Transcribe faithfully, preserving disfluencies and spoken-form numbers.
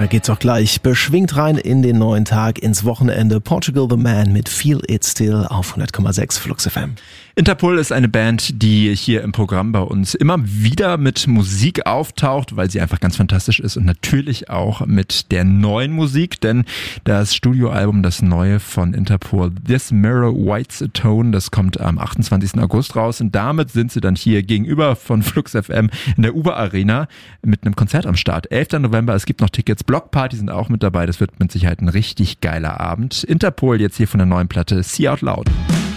Da geht's auch gleich beschwingt rein in den neuen Tag, ins Wochenende. Portugal the Man mit Feel It Still auf hundert Komma sechs Flux F M. Interpol ist eine Band, die hier im Programm bei uns immer wieder mit Musik auftaucht, weil sie einfach ganz fantastisch ist und natürlich auch mit der neuen Musik, denn das Studioalbum, das neue von Interpol, This Mirror Whites a Tone, das kommt am achtundzwanzigsten August raus und damit sind sie dann hier gegenüber von Flux F M in der Uber Arena mit einem Konzert am Start. elfter November, es gibt noch Tickets, Blockparty sind auch mit dabei, das wird mit Sicherheit ein richtig geiler Abend. Interpol jetzt hier von der neuen Platte See Out Loud.